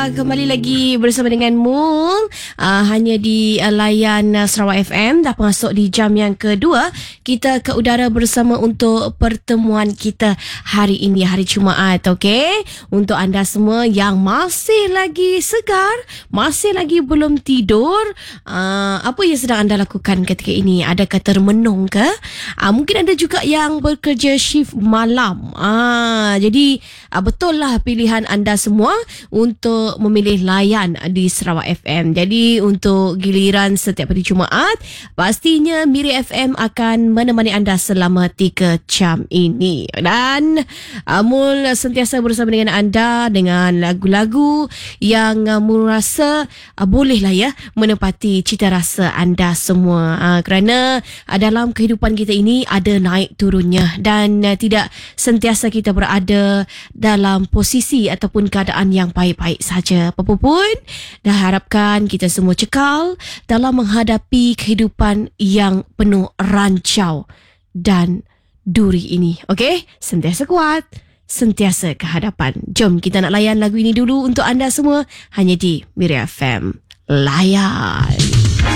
kembali lagi bersama dengan Mul, hanya di layan Sarawak FM. Dah masuk di jam yang kedua. Kita ke udara bersama untuk pertemuan kita hari ini, hari Jumaat. Okey, untuk anda semua yang masih lagi segar, masih lagi belum tidur, apa yang sedang anda lakukan ketika ini? Adakah termenung ke? Mungkin ada juga yang bekerja shift malam. Jadi betul lah pilihan anda semua untuk memilih layan di Sarawak FM. Jadi untuk giliran setiap hari Jumaat, pastinya Miri FM akan menemani anda selama 3 jam ini. Dan Mul sentiasa bersama dengan anda dengan lagu-lagu yang Mul rasa bolehlah ya menepati cita rasa anda semua. Kerana dalam kehidupan kita ini ada naik turunnya dan tidak sentiasa kita berada dalam posisi ataupun keadaan yang baik-baik saja. Apa pun, dah harapkan kita semua cekal dalam menghadapi kehidupan yang penuh rancau dan duri ini. Okey? Sentiasa kuat, sentiasa ke hadapan. Jom kita nak layan lagu ini dulu untuk anda semua hanya di Miri FM. Layan.